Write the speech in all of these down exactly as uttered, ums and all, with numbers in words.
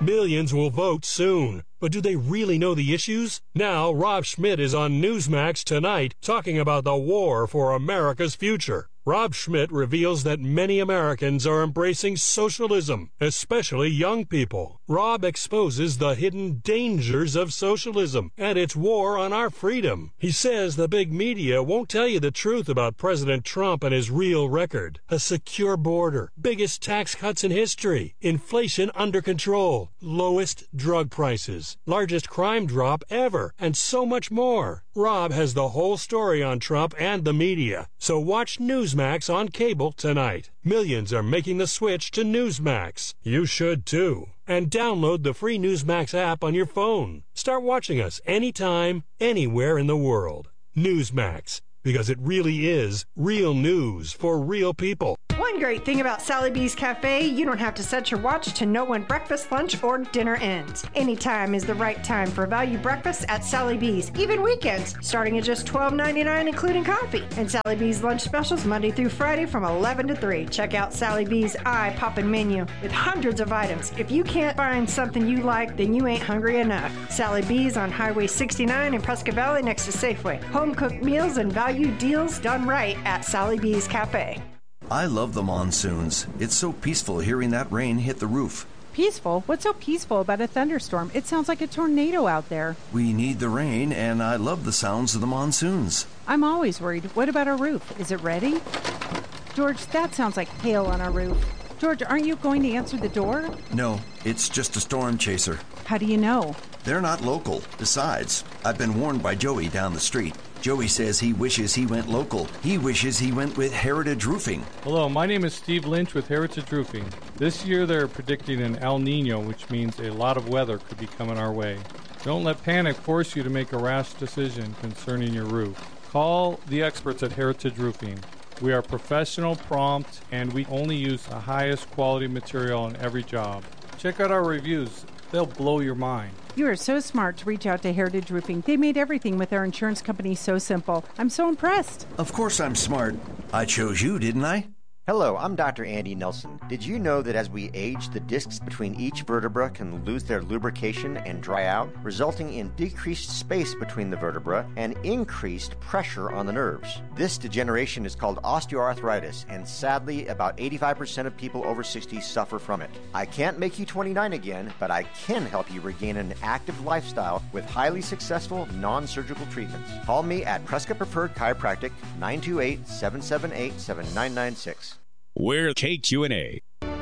Millions will vote soon. But do they really know the issues? Now, Rob Schmidt is on Newsmax tonight talking about the war for America's future. Rob Schmidt reveals that many Americans are embracing socialism, especially young people. Rob exposes the hidden dangers of socialism and its war on our freedom. He says the big media won't tell you the truth about President Trump and his real record. A secure border, biggest tax cuts in history, inflation under control, lowest drug prices, largest crime drop ever, and so much more. Rob has the whole story on Trump and the media, so watch Newsmax on cable tonight. Millions are making the switch to Newsmax. You should too. And download the free Newsmax app on your phone. Start watching us anytime, anywhere in the world. Newsmax, because it really is real news for real people. One great thing about Sally B's Cafe, you don't have to set your watch to know when breakfast, lunch, or dinner ends. Anytime is the right time for value breakfast at Sally B's, even weekends, starting at just twelve ninety-nine, including coffee. And Sally B's lunch specials Monday through Friday from eleven to three. Check out Sally B's eye-poppin' menu with hundreds of items. If you can't find something you like, then you ain't hungry enough. Sally B's on Highway sixty-nine in Prescott Valley next to Safeway. Home-cooked meals and value deals done right at Sally B's Cafe. I love the monsoons. It's so peaceful hearing that rain hit the roof. Peaceful? What's so peaceful about a thunderstorm? It sounds like a tornado out there. We need the rain, and I love the sounds of the monsoons. I'm always worried. What about our roof? Is it ready? George, that sounds like hail on our roof. George, aren't you going to answer the door? No, it's just a storm chaser. How do you know? They're not local. Besides, I've been warned by Joey down the street. Joey says he wishes he went local. He wishes he went with Heritage Roofing. Hello, my name is Steve Lynch with Heritage Roofing. This year they're predicting an El Nino, which means a lot of weather could be coming our way. Don't let panic force you to make a rash decision concerning your roof. Call the experts at Heritage Roofing. We are professional, prompt, and we only use the highest quality material on every job. Check out our reviews. They'll blow your mind. You are so smart to reach out to Heritage Roofing. They made everything with their insurance company so simple. I'm so impressed. Of course I'm smart. I chose you, didn't I? Hello, I'm Doctor Andy Nelson. Did you know that as we age, the discs between each vertebra can lose their lubrication and dry out, resulting in decreased space between the vertebra and increased pressure on the nerves? This degeneration is called osteoarthritis, and sadly, about eighty-five percent of people over sixty suffer from it. I can't make you twenty-nine again, but I can help you regain an active lifestyle with highly successful non-surgical treatments. Call me at Prescott Preferred Chiropractic, nine two eight, seven seven eight, seven nine nine six. We're K Q and A.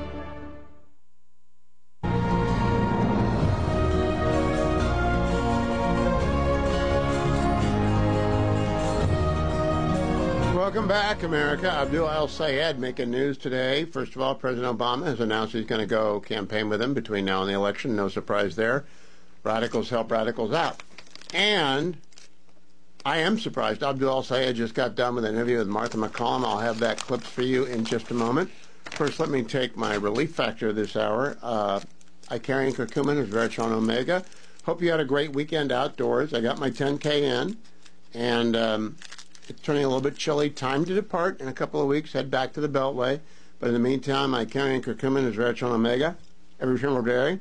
Welcome back, America. Abdul El-Sayed making news today. First of all, President Obama has announced he's going to go campaign with him between now and the election. No surprise there. Radicals help radicals out. And I am surprised. Abdul El-Sayed just got done with an interview with Martha MacCallum. I'll have that clipped for you in just a moment. First, let me take my relief factor this hour. Uh, Icarian curcumin is Veritron Omega. Hope you had a great weekend outdoors. I got my ten K in, and um, it's turning a little bit chilly. Time to depart in a couple of weeks. Head back to the Beltway. But in the meantime, Icarian curcumin is Veritron Omega. Every single day.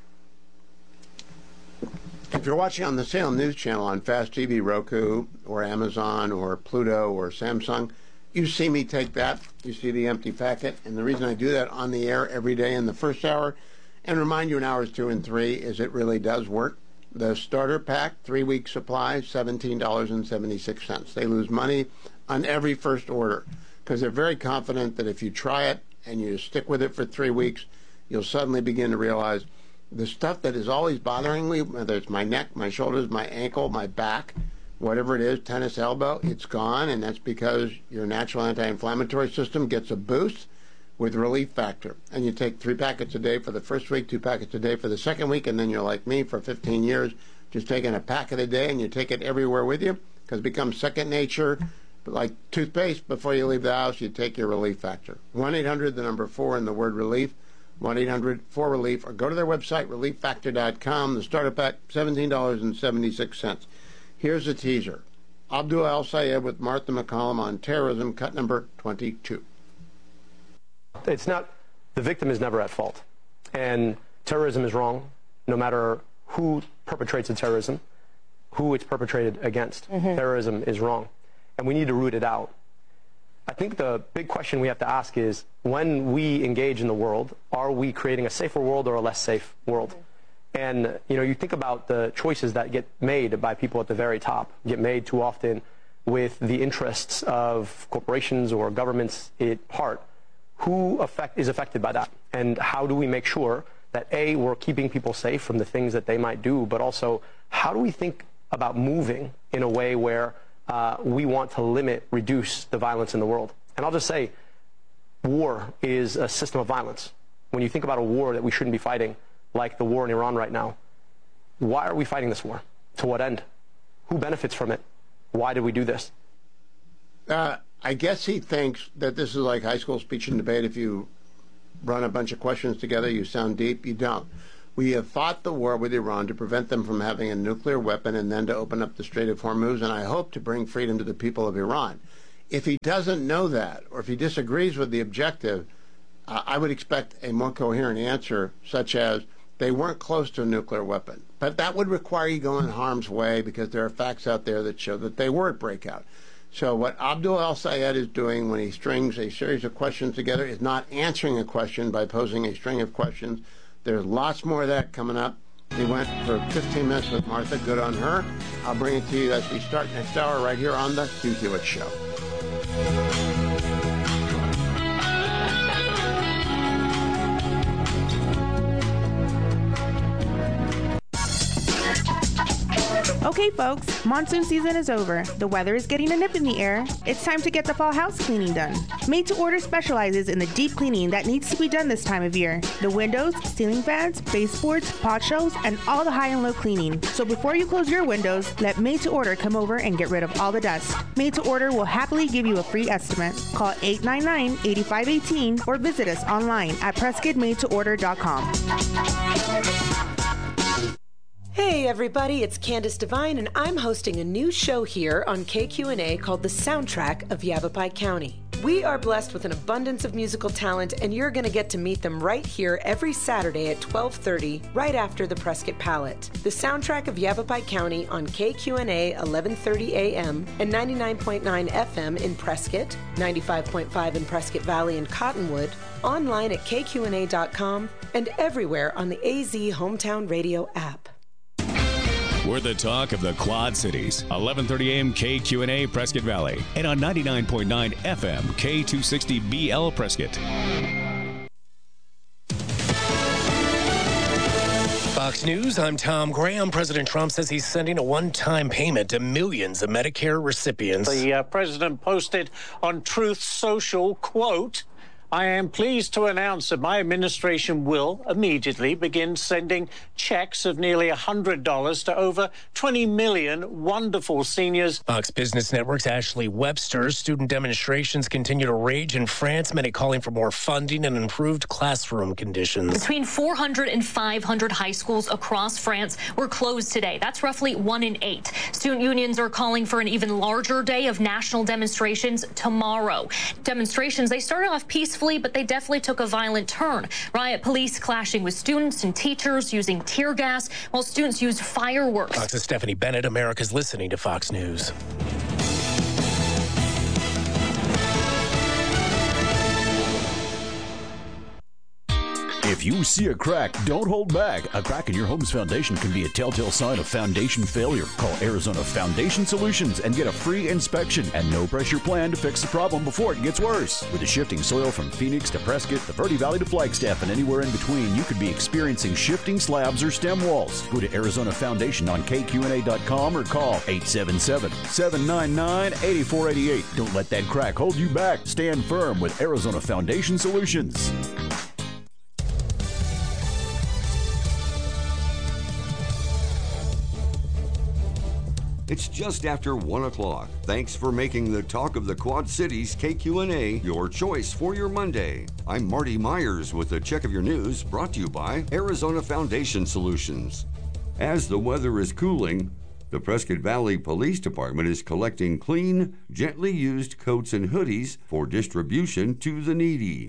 If you're watching on the Salem News Channel on Fast T V, Roku, or Amazon, or Pluto, or Samsung, you see me take that. You see the empty packet. And the reason I do that on the air every day in the first hour, and remind you in hours two and three, is it really does work. The starter pack, three-week supply, seventeen dollars and seventy-six cents. They lose money on every first order because they're very confident that if you try it and you stick with it for three weeks, you'll suddenly begin to realize the stuff that is always bothering me, whether it's my neck, my shoulders, my ankle, my back, whatever it is, tennis elbow, it's gone, and that's because your natural anti-inflammatory system gets a boost with Relief Factor. And you take three packets a day for the first week, two packets a day for the second week, and then you're like me for fifteen years, just taking a packet a day, and you take it everywhere with you because it becomes second nature. But like toothpaste, before you leave the house, you take your Relief Factor. one eight hundred, the number four, and the word relief. one eight hundred four relief, or go to their website, relief factor dot com. The starter pack, seventeen dollars and seventy-six cents. Here's a teaser. Abdul El-Sayed with Martha MacCallum on terrorism, cut number twenty-two. It's not, the victim is never at fault. And terrorism is wrong, no matter who perpetrates the terrorism, who it's perpetrated against. Mm-hmm. Terrorism is wrong, and we need to root it out. I think the big question we have to ask is, when we engage in the world, are we creating a safer world or a less safe world? Mm-hmm. And, you know, you think about the choices that get made by people at the very top, get made too often with the interests of corporations or governments at heart. Who affect, is affected by that? And how do we make sure that, A, we're keeping people safe from the things that they might do, but also how do we think about moving in a way where uh, we want to limit, reduce the violence in the world? And I'll just say, war is a system of violence. When you think about a war that we shouldn't be fighting, like the war in Iran right now, why are we fighting this war? To what end? Who benefits from it? Why did we do this? Uh, I guess he thinks that this is like high school speech and debate. If you run a bunch of questions together, you sound deep. You don't. We have fought the war with Iran to prevent them from having a nuclear weapon and then to open up the Strait of Hormuz, and I hope to bring freedom to the people of Iran. If he doesn't know that, or if he disagrees with the objective, uh, I would expect a more coherent answer, such as, they weren't close to a nuclear weapon. But that would require you go in harm's way, because there are facts out there that show that they were at breakout. So what Abdul El-Sayed is doing when he strings a series of questions together is not answering a question by posing a string of questions. There's lots more of that coming up. He went for fifteen minutes with Martha. Good on her. I'll bring it to you as we start next hour right here on the Hugh Hewitt Show. Okay, folks, monsoon season is over. The weather is getting a nip in the air. It's time to get the fall house cleaning done. Made to Order specializes in the deep cleaning that needs to be done this time of year. The windows, ceiling fans, baseboards, pot shelves, and all the high and low cleaning. So before you close your windows, let Made to Order come over and get rid of all the dust. Made to Order will happily give you a free estimate. Call eight nine nine, eight five one eight or visit us online at prescott made to order dot com. Hey everybody, it's Candace Devine, and I'm hosting a new show here on K Q N A called The Soundtrack of Yavapai County. We are blessed with an abundance of musical talent, and you're going to get to meet them right here every Saturday at twelve thirty, right after the Prescott Palette. The Soundtrack of Yavapai County on K Q N A eleven thirty a m and ninety-nine point nine F M in Prescott, ninety-five point five in Prescott Valley and Cottonwood, online at K Q N A dot com, and everywhere on the A Z Hometown Radio app. We're the talk of the Quad Cities. eleven thirty a m K Q N A Prescott Valley. And on ninety-nine point nine F M K two sixty B L Prescott. Fox News, I'm Tom Graham. President Trump says he's sending a one-time payment to millions of Medicare recipients. The uh, president posted on Truth Social, quote, I am pleased to announce that my administration will immediately begin sending checks of nearly one hundred dollars to over twenty million wonderful seniors. Fox Business Network's Ashley Webster. Student demonstrations continue to rage in France, many calling for more funding and improved classroom conditions. Between four hundred and five hundred high schools across France were closed today. That's roughly one in eight. Student unions are calling for an even larger day of national demonstrations tomorrow. Demonstrations, they started off peacefully, but they definitely took a violent turn. Riot police clashing with students and teachers using tear gas while students used fireworks. Fox's Stephanie Bennett. America's listening to Fox News. If you see a crack, don't hold back. A crack in your home's foundation can be a telltale sign of foundation failure. Call Arizona Foundation Solutions and get a free inspection and no-pressure plan to fix the problem before it gets worse. With the shifting soil from Phoenix to Prescott, the Verde Valley to Flagstaff, and anywhere in between, you could be experiencing shifting slabs or stem walls. Go to Arizona Foundation on K Q N A dot com or call eight seven seven, seven nine nine, eight four eight eight. Don't let that crack hold you back. Stand firm with Arizona Foundation Solutions. It's just after one o'clock. Thanks for making the Talk of the Quad Cities K Q N A your choice for your Monday. I'm Marty Myers with a check of your news brought to you by Arizona Foundation Solutions. As the weather is cooling, the Prescott Valley Police Department is collecting clean, gently used coats and hoodies for distribution to the needy.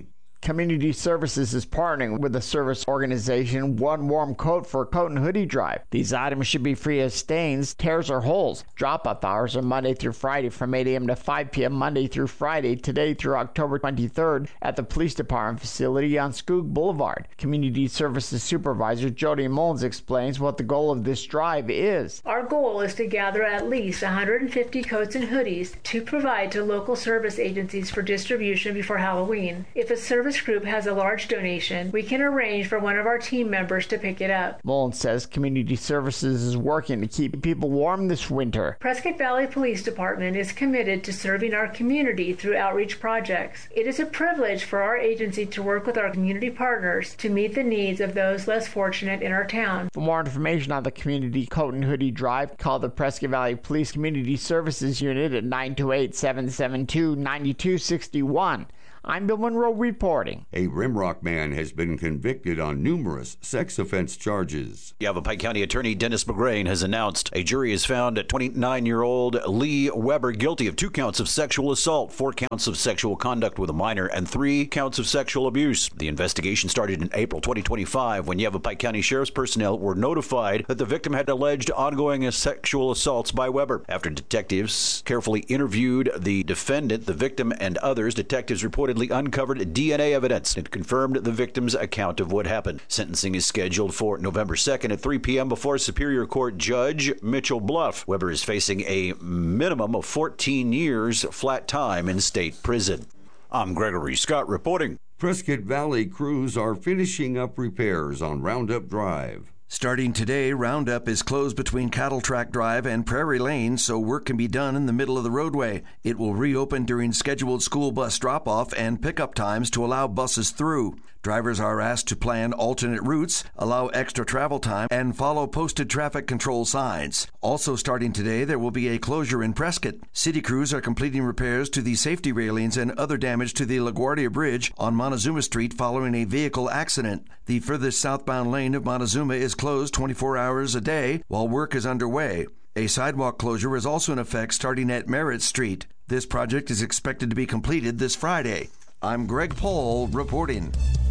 Community Services is partnering with the service organization One Warm Coat for Coat and Hoodie Drive. These items should be free of stains, tears, or holes. Drop-off hours are Monday through Friday from eight a.m. to five p.m. Monday through Friday, today through October twenty-third at the Police Department facility on Skoog Boulevard. Community Services Supervisor Jody Mullins explains what the goal of this drive is. Our goal is to gather at least one hundred fifty coats and hoodies to provide to local service agencies for distribution before Halloween. If a service group has a large donation, we can arrange for one of our team members to pick it up. Mullins says Community Services is working to keep people warm this winter. Prescott Valley Police Department is committed to serving our community through outreach projects. It is a privilege for our agency to work with our community partners to meet the needs of those less fortunate in our town. For more information on the Community Coat and Hoodie Drive, call the Prescott Valley Police Community Services Unit at nine two eight, seven seven two, nine two six one. I'm Bill Monroe reporting. A Rimrock man has been convicted on numerous sex offense charges. Yavapai County Attorney Dennis McGrain has announced a jury has found twenty-nine-year-old Lee Weber guilty of two counts of sexual assault, four counts of sexual conduct with a minor, and three counts of sexual abuse. The investigation started in April twenty twenty-five when Yavapai County Sheriff's personnel were notified that the victim had alleged ongoing sexual assaults by Weber. After detectives carefully interviewed the defendant, the victim, and others, detectives reported uncovered D N A evidence and confirmed the victim's account of what happened. Sentencing is scheduled for November second at three p.m. before Superior Court Judge Mitchell Bluff. Weber is facing a minimum of fourteen years flat time in state prison. I'm Gregory Scott reporting. Prescott Valley crews are finishing up repairs on Roundup Drive. Starting today, Roundup is closed between Cattle Track Drive and Prairie Lane, so work can be done in the middle of the roadway. It will reopen during scheduled school bus drop-off and pickup times to allow buses through. Drivers are asked to plan alternate routes, allow extra travel time, and follow posted traffic control signs. Also starting today, there will be a closure in Prescott. City crews are completing repairs to the safety railings and other damage to the LaGuardia Bridge on Montezuma Street following a vehicle accident. The furthest southbound lane of Montezuma is closed twenty-four hours a day while work is underway. A sidewalk closure is also in effect starting at Merritt Street. This project is expected to be completed this Friday. I'm Greg Paul reporting.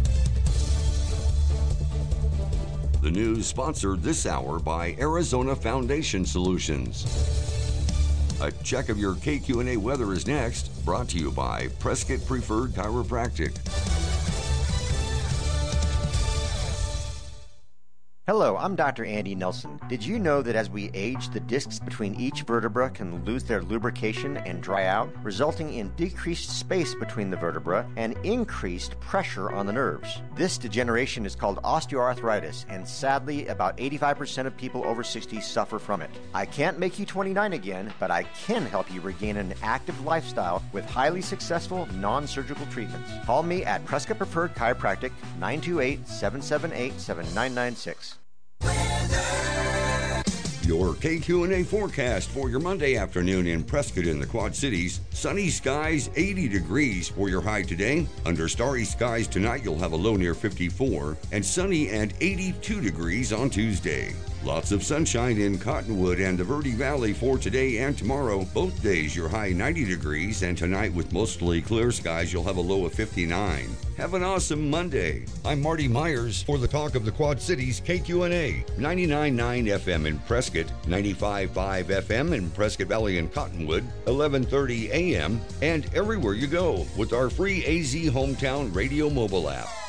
The news sponsored this hour by Arizona Foundation Solutions. A check of your K Q N A weather is next, brought to you by Prescott Preferred Chiropractic. Hello, I'm Doctor Andy Nelson. Did you know that as we age, the discs between each vertebra can lose their lubrication and dry out, resulting in decreased space between the vertebra and increased pressure on the nerves? This degeneration is called osteoarthritis, and sadly, about eighty-five percent of people over sixty suffer from it. I can't make you twenty-nine again, but I can help you regain an active lifestyle with highly successful non-surgical treatments. Call me at Prescott Preferred Chiropractic, nine two eight, seven seven eight, seven nine nine six. Your K Q N A forecast for your Monday afternoon in Prescott and the Quad Cities. Sunny skies, eighty degrees for your high today. Under starry skies tonight, you'll have a low near fifty-four, and sunny and eighty-two degrees on Tuesday. Lots of sunshine in Cottonwood and the Verde Valley for today and tomorrow. Both days, your high ninety degrees, and tonight with mostly clear skies, you'll have a low of fifty-nine. Have an awesome Monday. I'm Marty Myers for the Talk of the Quad Cities K Q N A. ninety-nine point nine F M in Prescott, ninety-five point five F M in Prescott Valley and Cottonwood, eleven thirty A M, and everywhere you go with our free A Z Hometown Radio mobile app.